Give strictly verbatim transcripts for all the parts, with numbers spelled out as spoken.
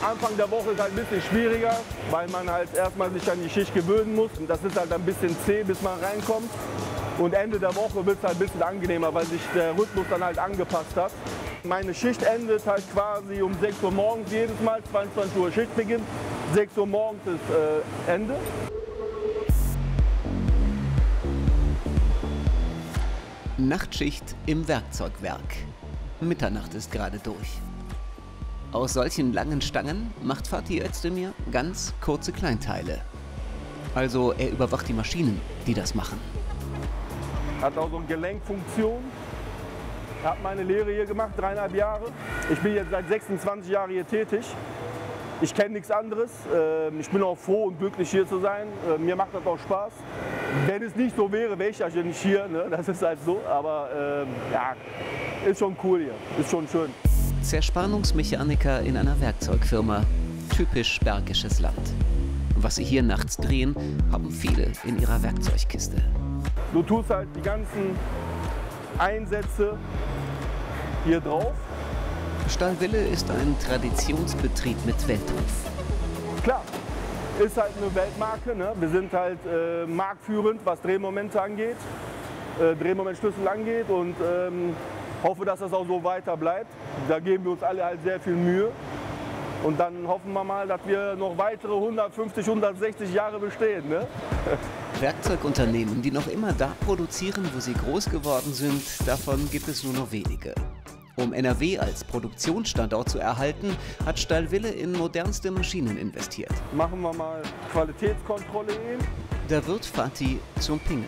Anfang der Woche ist halt ein bisschen schwieriger, weil man halt erstmal sich an die Schicht gewöhnen muss. Und das ist halt ein bisschen zäh, bis man reinkommt. Und Ende der Woche wird es halt ein bisschen angenehmer, weil sich der Rhythmus dann halt angepasst hat. Meine Schicht endet halt quasi um sechs Uhr morgens jedes Mal, zweiundzwanzig Uhr Schichtbeginn. sechs Uhr morgens ist äh, Ende. Nachtschicht im Werkzeugwerk. Mitternacht ist gerade durch. Aus solchen langen Stangen macht Fatih Özdemir ganz kurze Kleinteile. Also er überwacht die Maschinen, die das machen. Hat auch so eine Gelenkfunktion. Habe meine Lehre hier gemacht, dreieinhalb Jahre. Ich bin jetzt seit sechsundzwanzig Jahren hier tätig. Ich kenne nichts anderes. Ich bin auch froh und glücklich, hier zu sein. Mir macht das auch Spaß. Wenn es nicht so wäre, wäre ich ja nicht hier. Ne? Das ist halt so. Aber ähm, ja, ist schon cool hier. Ist schon schön. Zerspannungsmechaniker in einer Werkzeugfirma. Typisch bergisches Land. Was sie hier nachts drehen, haben viele in ihrer Werkzeugkiste. Du tust halt die ganzen Einsätze hier drauf. Stahlwille ist ein Traditionsbetrieb mit Weltruf. Klar, ist halt eine Weltmarke. Ne? Wir sind halt äh, marktführend, was Drehmomente angeht, äh, Drehmomentschlüssel angeht und ähm, hoffe, dass das auch so weiter bleibt. Da geben wir uns alle halt sehr viel Mühe. Und dann hoffen wir mal, dass wir noch weitere hundertfünfzig, hundertsechzig Jahre bestehen. Ne? Werkzeugunternehmen, die noch immer da produzieren, wo sie groß geworden sind, davon gibt es nur noch wenige. Um N R W als Produktionsstandort zu erhalten, hat Stahlwille in modernste Maschinen investiert. Machen wir mal Qualitätskontrolle eben. Da wird Fatih zum Pingel.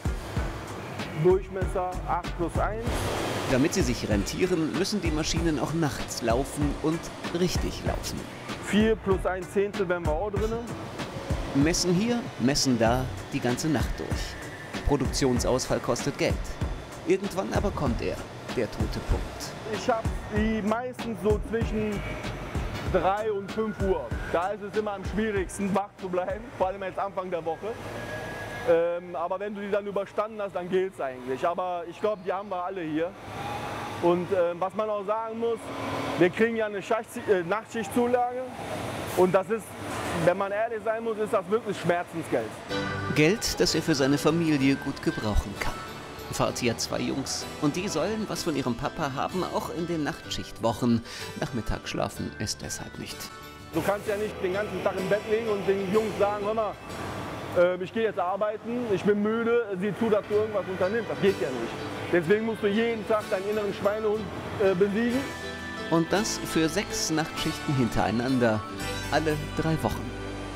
Durchmesser acht plus eins. Damit sie sich rentieren, müssen die Maschinen auch nachts laufen und richtig laufen. vier plus ein Zehntel wären wir auch drin. Messen hier, messen da, die ganze Nacht durch. Produktionsausfall kostet Geld. Irgendwann aber kommt er, der tote Punkt. Ich habe die meistens so zwischen drei und fünf Uhr. Da ist es immer am schwierigsten, wach zu bleiben, vor allem jetzt Anfang der Woche. Ähm, aber wenn du die dann überstanden hast, dann gilt es eigentlich. Aber ich glaube, die haben wir alle hier. Und äh, was man auch sagen muss, wir kriegen ja eine Schacht, äh, Nachtschichtzulage. Und das ist, wenn man ehrlich sein muss, ist das wirklich Schmerzensgeld. Geld, das er für seine Familie gut gebrauchen kann. Fatih hat zwei Jungs und die sollen was von ihrem Papa haben, auch in den Nachtschichtwochen. Nachmittag schlafen ist deshalb nicht. Du kannst ja nicht den ganzen Tag im Bett liegen und den Jungs sagen, hör mal, äh, ich gehe jetzt arbeiten, ich bin müde, sieh zu, dass du irgendwas unternimmst. Das geht ja nicht. Deswegen musst du jeden Tag deinen inneren Schweinehund äh, besiegen. Und das für sechs Nachtschichten hintereinander, alle drei Wochen.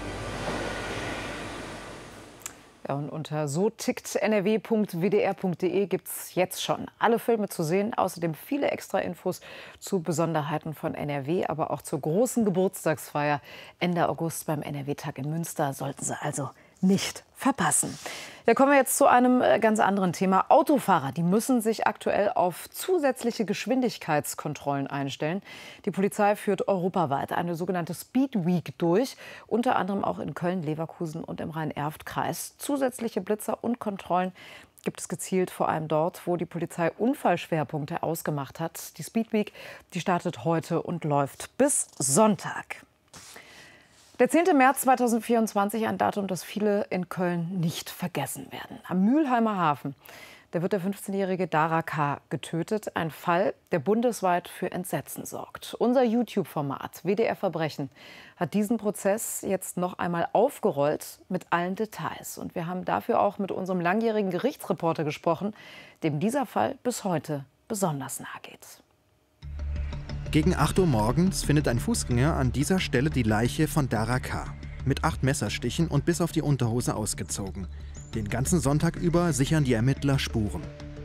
Ja, und unter so tickt n r w punkt w d r punkt d e gibt es jetzt schon alle Filme zu sehen. Außerdem viele extra Infos zu Besonderheiten von N R W, aber auch zur großen Geburtstagsfeier Ende August beim N R W-Tag in Münster. Sollten Sie also nicht verpassen. Ja, kommen wir jetzt zu einem ganz anderen Thema. Autofahrer, die müssen sich aktuell auf zusätzliche Geschwindigkeitskontrollen einstellen. Die Polizei führt europaweit eine sogenannte Speed Week durch, unter anderem auch in Köln, Leverkusen und im Rhein-Erft-Kreis. Zusätzliche Blitzer und Kontrollen gibt es gezielt vor allem dort, wo die Polizei Unfallschwerpunkte ausgemacht hat. Die Speed Week, die startet heute und läuft bis Sonntag. Der zehnte März zweitausendvierundzwanzig, ein Datum, das viele in Köln nicht vergessen werden. Am Mülheimer Hafen, da wird der fünfzehnjährige Dara K. getötet. Ein Fall, der bundesweit für Entsetzen sorgt. Unser YouTube-Format W D R Verbrechen hat diesen Prozess jetzt noch einmal aufgerollt mit allen Details. Und wir haben dafür auch mit unserem langjährigen Gerichtsreporter gesprochen, dem dieser Fall bis heute besonders nahe geht. Gegen acht Uhr morgens findet ein Fußgänger an dieser Stelle die Leiche von Dara K. Mit acht Messerstichen und bis auf die Unterhose ausgezogen. Den ganzen Sonntag über sichern die Ermittler Spuren.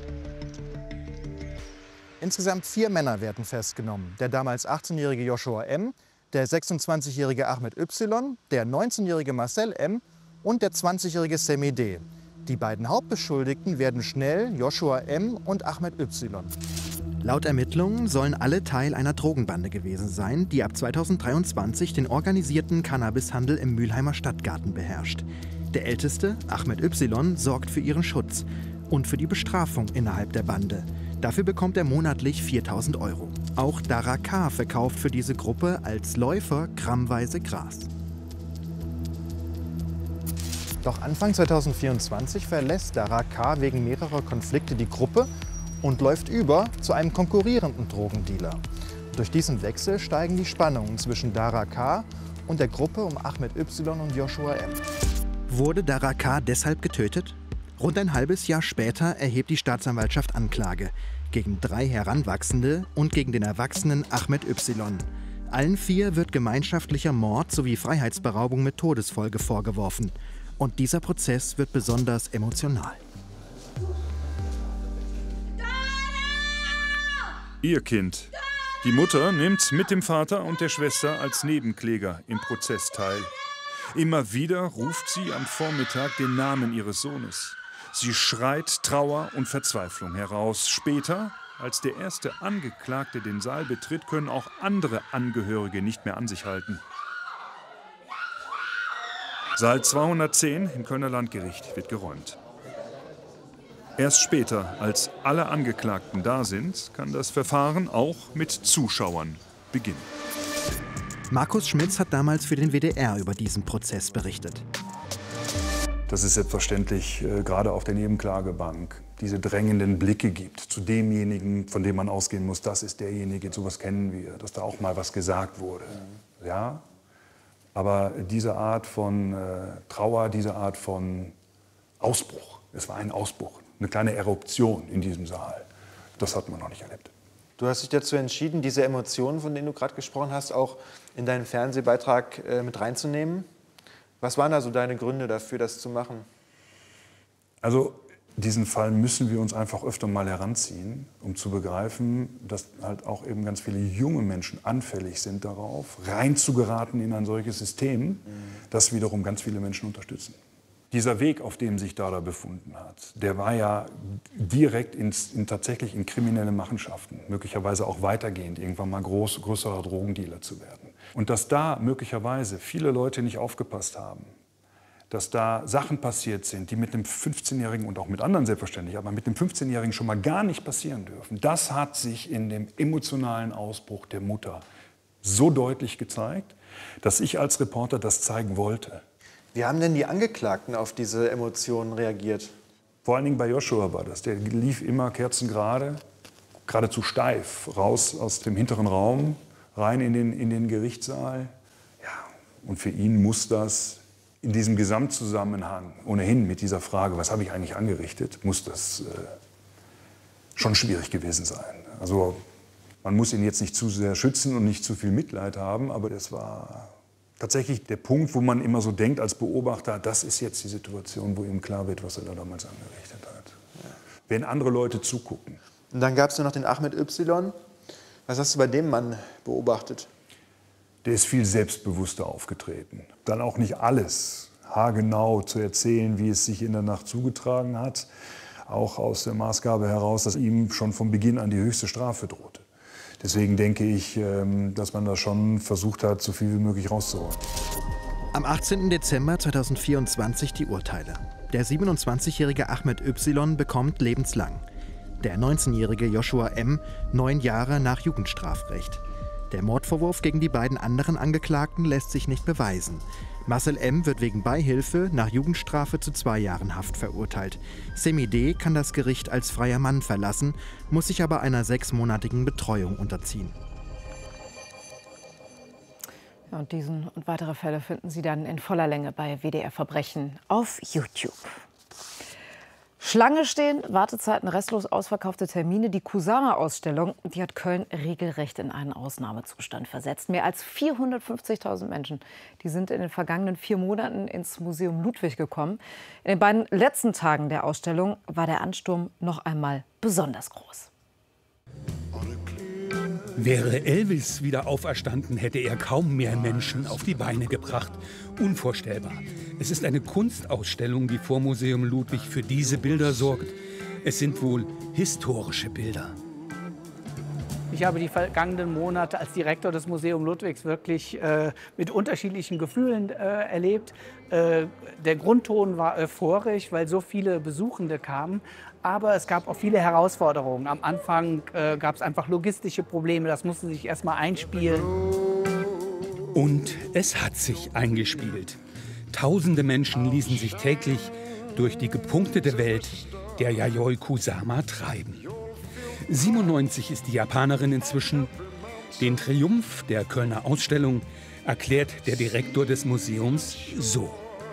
Insgesamt vier Männer werden festgenommen. Der damals achtzehnjährige Joshua M., der sechsundzwanzigjährige Ahmed Y., der neunzehnjährige Marcel M. und der zwanzigjährige Semi D. Die beiden Hauptbeschuldigten werden schnell Joshua M. und Ahmed Y. Laut Ermittlungen sollen alle Teil einer Drogenbande gewesen sein, die ab zweitausenddreiundzwanzig den organisierten Cannabishandel im Mülheimer Stadtgarten beherrscht. Der Älteste, Ahmed Y., sorgt für ihren Schutz und für die Bestrafung innerhalb der Bande. Dafür bekommt er monatlich viertausend Euro. Auch Dara K. verkauft für diese Gruppe als Läufer grammweise Gras. Doch Anfang zweitausendvierundzwanzig verlässt Dara K. wegen mehrerer Konflikte die Gruppe und läuft über zu einem konkurrierenden Drogendealer. Durch diesen Wechsel steigen die Spannungen zwischen Dara K. und der Gruppe um Ahmed Y. und Joshua M. Wurde Dara K. deshalb getötet? Rund ein halbes Jahr später erhebt die Staatsanwaltschaft Anklage gegen drei Heranwachsende und gegen den erwachsenen Ahmed Y. Allen vier wird gemeinschaftlicher Mord sowie Freiheitsberaubung mit Todesfolge vorgeworfen. Und dieser Prozess wird besonders emotional. Ihr Kind. Die Mutter nimmt mit dem Vater und der Schwester als Nebenkläger im Prozess teil. Immer wieder ruft sie am Vormittag den Namen ihres Sohnes. Sie schreit Trauer und Verzweiflung heraus. Später, als der erste Angeklagte den Saal betritt, können auch andere Angehörige nicht mehr an sich halten. Saal zweihundertzehn im Kölner Landgericht wird geräumt. Erst später, als alle Angeklagten da sind, kann das Verfahren auch mit Zuschauern beginnen. Markus Schmitz hat damals für den W D R über diesen Prozess berichtet. Dass es selbstverständlich äh, gerade auf der Nebenklagebank diese drängenden Blicke gibt zu demjenigen, von dem man ausgehen muss, das ist derjenige, sowas kennen wir, dass da auch mal was gesagt wurde. Ja? Aber diese Art von äh, Trauer, diese Art von Ausbruch, es war ein Ausbruch, eine kleine Eruption in diesem Saal, das hat man noch nicht erlebt. Du hast dich dazu entschieden, diese Emotionen, von denen du gerade gesprochen hast, auch in deinen Fernsehbeitrag äh, mit reinzunehmen. Was waren also deine Gründe dafür, das zu machen? Also diesen Fall müssen wir uns einfach öfter mal heranziehen, um zu begreifen, dass halt auch eben ganz viele junge Menschen anfällig sind darauf, reinzugeraten in ein solches System, mhm. das wiederum ganz viele Menschen unterstützen. Dieser Weg, auf dem sich Dara befunden hat, der war ja direkt ins, in, tatsächlich in kriminelle Machenschaften, möglicherweise auch weitergehend, irgendwann mal groß, größerer Drogendealer zu werden. Und dass da möglicherweise viele Leute nicht aufgepasst haben, dass da Sachen passiert sind, die mit einem fünfzehnjährigen und auch mit anderen selbstverständlich, aber mit einem fünfzehnjährigen schon mal gar nicht passieren dürfen. Das hat sich in dem emotionalen Ausbruch der Mutter so deutlich gezeigt, dass ich als Reporter das zeigen wollte. Wie haben denn die Angeklagten auf diese Emotionen reagiert? Vor allen Dingen bei Joshua war das. Der lief immer kerzengerade, geradezu steif, raus aus dem hinteren Raum, rein in den, in den Gerichtssaal. Ja, und für ihn muss das in diesem Gesamtzusammenhang, ohnehin mit dieser Frage, was habe ich eigentlich angerichtet, muss das äh, schon schwierig gewesen sein. Also man muss ihn jetzt nicht zu sehr schützen und nicht zu viel Mitleid haben, aber das war tatsächlich der Punkt, wo man immer so denkt als Beobachter, das ist jetzt die Situation, wo ihm klar wird, was er da damals angerichtet hat. Ja. Wenn andere Leute zugucken. Und dann gab es noch den Ahmed Y. Was hast du bei dem Mann beobachtet? Der ist viel selbstbewusster aufgetreten. Dann auch nicht alles haargenau zu erzählen, wie es sich in der Nacht zugetragen hat. Auch aus der Maßgabe heraus, dass ihm schon von Beginn an die höchste Strafe drohte. Deswegen denke ich, dass man da schon versucht hat, so viel wie möglich rauszuholen. Am achtzehnten Dezember zweitausendvierundzwanzig die Urteile. Der siebenundzwanzigjährige Ahmed Y. bekommt lebenslang. Der neunzehnjährige Joshua M. neun Jahre nach Jugendstrafrecht. Der Mordvorwurf gegen die beiden anderen Angeklagten lässt sich nicht beweisen. Marcel M. wird wegen Beihilfe nach Jugendstrafe zu zwei Jahren Haft verurteilt. Semi D. kann das Gericht als freier Mann verlassen, muss sich aber einer sechsmonatigen Betreuung unterziehen. Ja, und diesen und weitere Fälle finden Sie dann in voller Länge bei W D R Verbrechen auf YouTube. Schlange stehen, Wartezeiten, restlos ausverkaufte Termine. Die Kusama-Ausstellung, die hat Köln regelrecht in einen Ausnahmezustand versetzt. Mehr als vierhundertfünfzigtausend Menschen, die sind in den vergangenen vier Monaten ins Museum Ludwig gekommen. In den beiden letzten Tagen der Ausstellung war der Ansturm noch einmal besonders groß. Wäre Elvis wieder auferstanden, hätte er kaum mehr Menschen auf die Beine gebracht. Unvorstellbar. Es ist eine Kunstausstellung, die vor Museum Ludwig für diese Bilder sorgt. Es sind wohl historische Bilder. Ich habe die vergangenen Monate als Direktor des Museum Ludwigs wirklich äh, mit unterschiedlichen Gefühlen äh, erlebt. Äh, der Grundton war euphorisch, weil so viele Besuchende kamen. Aber es gab auch viele Herausforderungen. Am Anfang äh, gab es einfach logistische Probleme, das musste sich erst mal einspielen. Und es hat sich eingespielt. Tausende Menschen ließen sich täglich durch die gepunktete Welt der Yayoi Kusama treiben. siebenundneunzig ist die Japanerin inzwischen. Den Triumph der Kölner Ausstellung erklärt der Direktor des Museums so.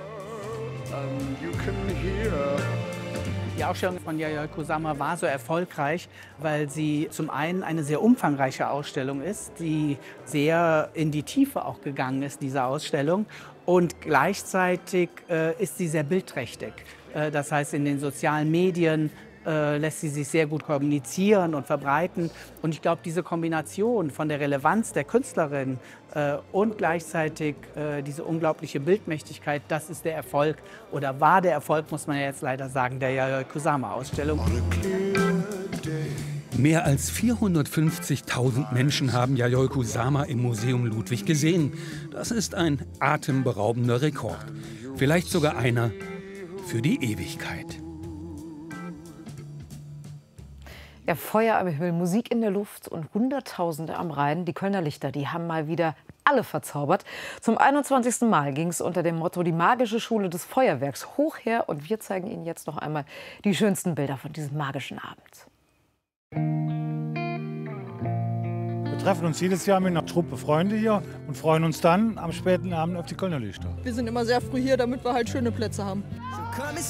Die Ausstellung von Yayoi Kusama war so erfolgreich, weil sie zum einen eine sehr umfangreiche Ausstellung ist, die sehr in die Tiefe auch gegangen ist, diese Ausstellung. Und gleichzeitig äh, ist sie sehr bildträchtig. Äh, das heißt, in den sozialen Medien äh, lässt sie sich sehr gut kommunizieren und verbreiten. Und ich glaube, diese Kombination von der Relevanz der Künstlerin äh, und gleichzeitig äh, diese unglaubliche Bildmächtigkeit, das ist der Erfolg oder war der Erfolg, muss man ja jetzt leider sagen, der Yayoi Kusama-Ausstellung. Mehr als vierhundertfünfzigtausend Menschen haben Yayoi Kusama im Museum Ludwig gesehen. Das ist ein atemberaubender Rekord. Vielleicht sogar einer für die Ewigkeit. Ja, Feuer am Himmel, Musik in der Luft und Hunderttausende am Rhein. Die Kölner Lichter, die haben mal wieder alle verzaubert. Zum einundzwanzigsten Mal ging es unter dem Motto die magische Schule des Feuerwerks hoch her. Und wir zeigen Ihnen jetzt noch einmal die schönsten Bilder von diesem magischen Abend. Wir treffen uns jedes Jahr mit einer Truppe Freunde hier und freuen uns dann am späten Abend auf die Kölner Lichter. Wir sind immer sehr früh hier, damit wir halt schöne Plätze haben.